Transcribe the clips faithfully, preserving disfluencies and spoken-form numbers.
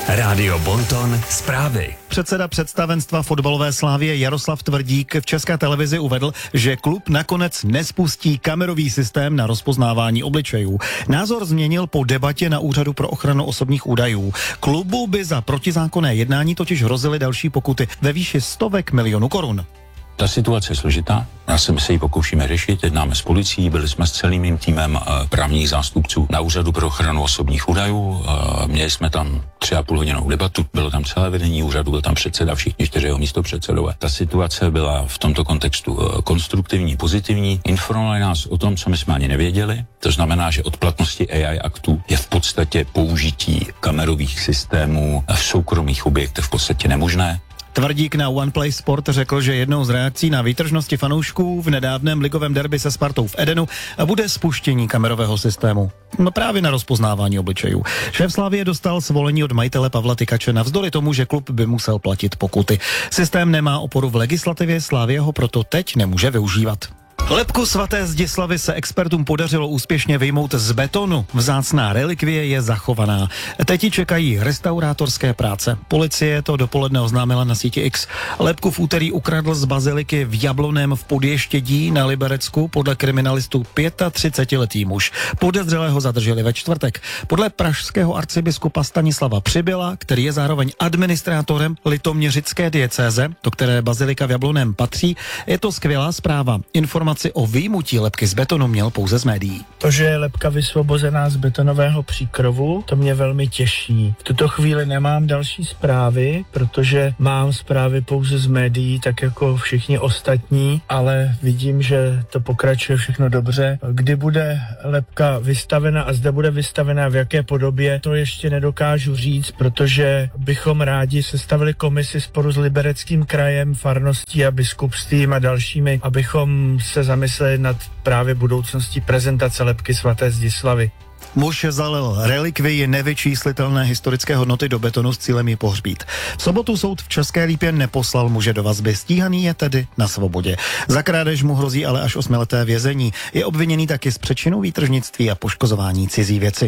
Rádio Bonton zprávy. Předseda představenstva fotbalové Slavie Jaroslav Tvrdík v České televizi uvedl, že klub nakonec nespustí kamerový systém na rozpoznávání obličejů. Názor změnil po debatě na Úřadu pro ochranu osobních údajů. Klubu by za protizákonné jednání totiž hrozily další pokuty ve výši stovek milionů korun. Ta situace je složitá, já se my se ji pokoušíme řešit, jednáme s policií, byli jsme s celým mým týmem právních zástupců na Úřadu pro ochranu osobních údajů, měli jsme tam tři a půl hodinovou debatu, bylo tam celé vedení úřadu, byl tam předseda, všichni čtyři místopředsedové. Ta situace byla v tomto kontextu konstruktivní, pozitivní, informovali nás o tom, co my jsme ani nevěděli, to znamená, že od platnosti A I aktu je v podstatě použití kamerových systémů v soukromých objektech v podstatě nemožné. Tvrdík na OnePlay Sport řekl, že jednou z reakcí na výtržnosti fanoušků v nedávném ligovém derby se Spartou v Edenu bude spuštění kamerového systému. No právě na rozpoznávání obličejů. Šéf Slavie dostal svolení od majitele Pavla Tykače navzdory tomu, že klub by musel platit pokuty. Systém nemá oporu v legislativě, Slavie ho proto teď nemůže využívat. Lebku svaté Zdislavy se expertům podařilo úspěšně vyjmout z betonu. Vzácná relikvie je zachovaná. Teď ji čekají restaurátorské práce. Policie to dopoledne oznámila na síti X. Lebku v úterý ukradl z baziliky v Jabloném v Podještědí na Liberecku podle kriminalistů třicetiletý muž. Podezřelého zadrželi ve čtvrtek. Podle pražského arcibiskupa Stanislava Přibyla, který je zároveň administrátorem litoměřické diecéze, do které bazilika v Jabloném patří, je to skvělá zpráva. Informace o vyjmutí lebky z betonu měl pouze z médií. To, že je lebka vysvobozená z betonového příkrovu, to mě velmi těší. V tuto chvíli nemám další zprávy, protože mám zprávy pouze z médií, tak jako všichni ostatní, ale vidím, že to pokračuje všechno dobře. Kdy bude lebka vystavena a zde bude vystavena v jaké podobě, to ještě nedokážu říct, protože bychom rádi sestavili komisi sporu s Libereckým krajem, farností a biskupstvím a dalšími, abychom se zamysleli nad právě budoucností prezentace lebky svaté Zdislavy. Muž zalil relikvii nevyčíslitelné historické hodnoty do betonu s cílem ji pohřbít. V sobotu soud v České Lípě neposlal muže do vazby, stíhaný je tedy na svobodě. Za krádež mu hrozí ale až osmileté vězení. Je obviněný taky z přečinu výtržnictví a poškozování cizí věci.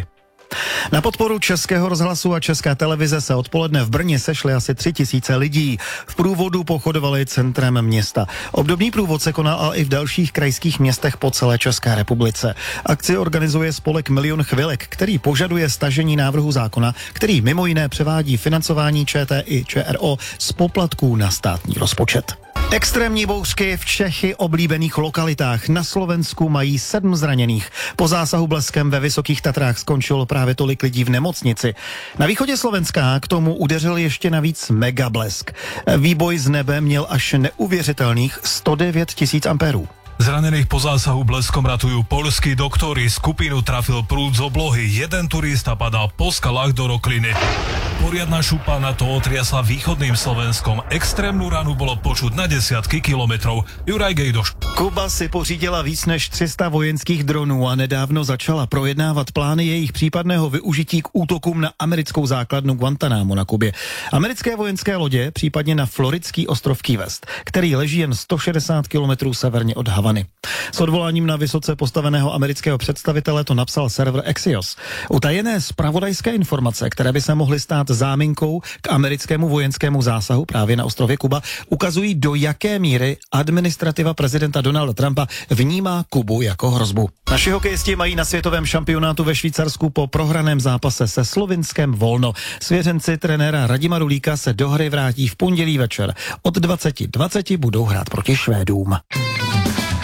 Na podporu Českého rozhlasu a České televize se odpoledne v Brně sešly asi tři tisíce lidí. V průvodu pochodovali centrem města. Obdobný průvod se konal ale i v dalších krajských městech po celé České republice. Akci organizuje spolek Milion chvilek, který požaduje stažení návrhu zákona, který mimo jiné převádí financování ČT i ČRO z poplatků na státní rozpočet. Extrémní bouřky v Čechy oblíbených lokalitách. Na Slovensku mají sedm zraněných. Po zásahu bleskem ve Vysokých Tatrách skončilo právě tolik lidí v nemocnici. Na východě Slovenska k tomu udeřil ještě navíc megablesk. Výboj z nebe měl až neuvěřitelných sto devět tisíc ampérů. Zranených po zásahu bleskom ratujú poľskí doktori. Skupinu trafil prúd z oblohy. Jeden turista padal po skalách do rokliny. Poriadna šupa na to otriasla východným Slovenskom. Extrémnu ranu bolo počuť na desiatky kilometrov. Juraj Gejdoš. Kuba si pořídila víc než tři sta vojenských dronů a nedávno začala projednávat plány jejich případného využití k útokům na americkou základnu Guantanamo na Kubě. Americké vojenské lodě, případně na floridský ostrov Key West, který leží jen sto šedesát kilometrů severně od Havany. S odvoláním na vysoce postaveného amerického představitele to napsal server Axios. Utajené zpravodajské informace, které by se mohly stát záminkou k americkému vojenskému zásahu právě na ostrově Kuba, ukazují, do jaké míry administrativa prezidenta Donalda Trumpa vnímá Kubu jako hrozbu. Naši hokejisti mají na světovém šampionátu ve Švýcarsku po prohraném zápase se Slovinskem volno. Svěřenci trenéra Radima Rulíka se do hry vrátí v pondělí večer. Od dvacet dvacet budou hrát proti Švédům.